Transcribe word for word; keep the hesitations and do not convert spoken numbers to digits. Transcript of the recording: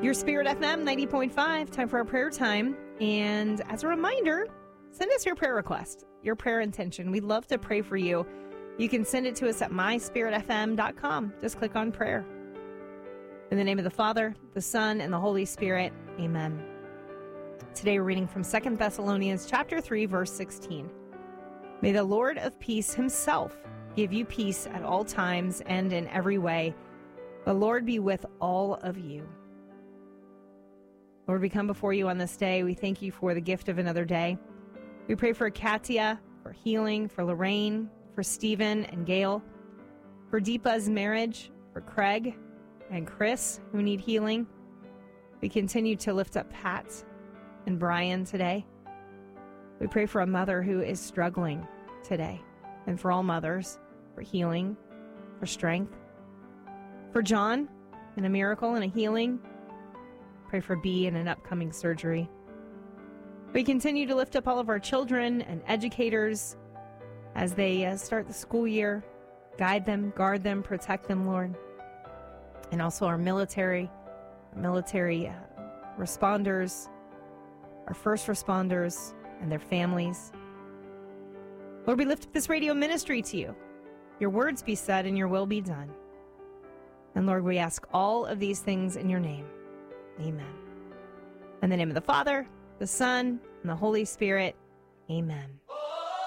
Your Spirit F M ninety point five, time for our prayer time. And as a reminder, send us your prayer request, your prayer intention. We'd love to pray for you. You can send it to us at my spirit f m dot com. Just click on prayer. In the name of the Father, the Son, and the Holy Spirit, amen. Today we're reading from Second Thessalonians chapter three, verse sixteen. May the Lord of peace himself give you peace at all times and in every way. The Lord be with all of you. Lord, we come before you on this day. We thank you for the gift of another day. We pray for Katia, for healing, for Lorraine, for Stephen and Gail, for Deepa's marriage, for Craig and Chris who need healing. We continue to lift up Pat and Brian today. We pray for a mother who is struggling today, and for all mothers, for healing, for strength. For John, and a miracle and a healing. Pray for B and an upcoming surgery. We continue to lift up all of our children and educators as they uh, start the school year. Guide them, guard them, protect them, Lord. And also our military, our military uh, responders, our first responders, and their families. Lord, we lift up this radio ministry to you. Your words be said and your will be done. And Lord, we ask all of these things in your name. Amen. In the name of the Father, the Son, and the Holy Spirit, amen.